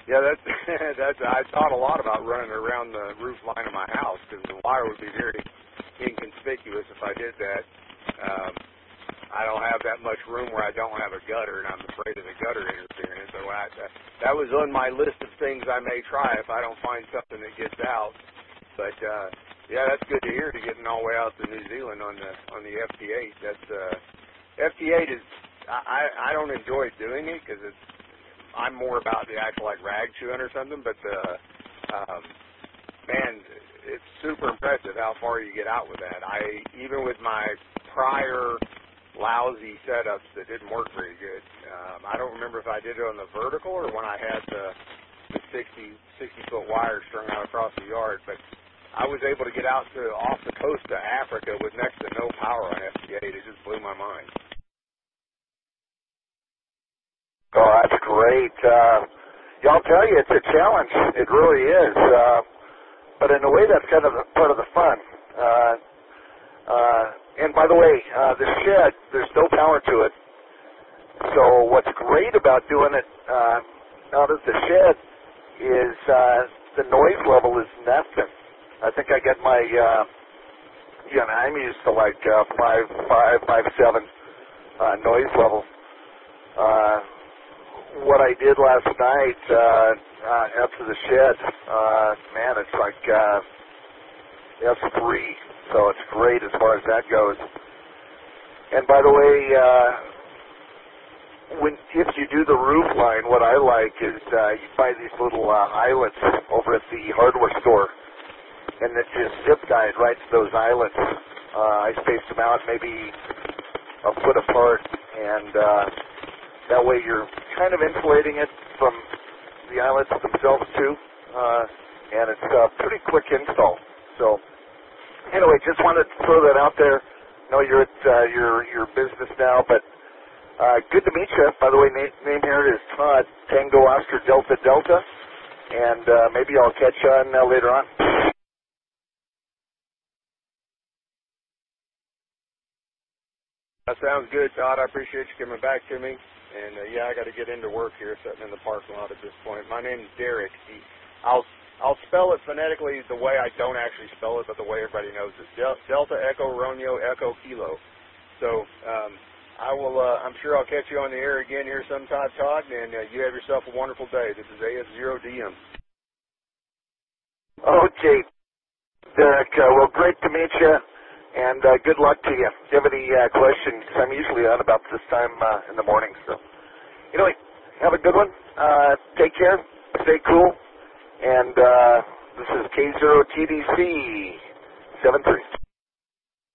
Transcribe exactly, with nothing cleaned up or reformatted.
Yeah, that's that's. I thought a lot about running around the roof line of my house because the wire would be very inconspicuous if I did that. Um, I don't have that much room where I don't have a gutter, and I'm afraid of the gutter interfering. So I, that, that was on my list of things I may try if I don't find something that gets out. But uh, yeah, that's good to hear. To getting all the way out to New Zealand on the on the F T eight. That's uh, F T eight is. I I don't enjoy doing it because it's. I'm more about the actual like rag chewing or something, but uh, um, man, it's super impressive how far you get out with that. I even with my prior lousy setups that didn't work very good. Um, I don't remember if I did it on the vertical or when I had the, the sixty, sixty foot wire strung out across the yard, but I was able to get out to off the coast of Africa with next to no power on F T eight. It just blew my mind. Oh, that's great. Uh, yeah, I'll tell you, it's a challenge. It really is. Uh, but in a way, that's kind of part of the fun. Uh, uh, and by the way, uh, the shed, there's no power to it. So what's great about doing it uh, out of the shed is uh, the noise level is nothing. I think I get my, uh, yeah, I'm used to like uh, five, five, five, seven uh, noise level. Uh, What I did last night uh, uh, after the shed, uh, man, it's like uh, F three, so it's great as far as that goes. And by the way, uh, when if you do the roof line, what I like is uh, you buy these little uh, eyelets over at the hardware store, and it just zip tied right to those eyelets. Uh, I spaced them out maybe a foot apart, and uh, that way you're kind of insulating it from the eyelets themselves too, uh, and it's a pretty quick install. So anyway, just wanted to throw that out there. I know you're at uh, your your business now, but uh, good to meet you. By the way, name, name here is Todd, Tango Oscar Delta Delta, and uh, maybe I'll catch you on uh, later on. That sounds good, Todd. I appreciate you coming back to me. And, uh, yeah, I got to get into work here, sitting in the parking lot at this point. My name's Derek. He, I'll I'll spell it phonetically the way I don't actually spell it, but the way everybody knows it. Del- Delta Echo Romeo Echo Kilo. So um, I will. Uh, I'm sure I'll catch you on the air again here sometime, Todd. And uh, you have yourself a wonderful day. This is A S zero D M. Okay, Derek. Uh, well, great to meet you. And uh, good luck to you. If you have any uh, questions, I'm usually on about this time uh, in the morning. So, anyway, have a good one. Uh, take care. Stay cool. And uh, this is K zero T D C seven three.